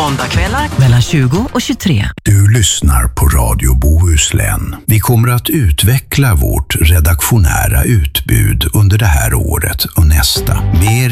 Måndagkvällar mellan 20 och 23. Du lyssnar på Radio Bohuslän. Vi kommer att utveckla vårt redaktionära utbud under det här året och nästa. Mer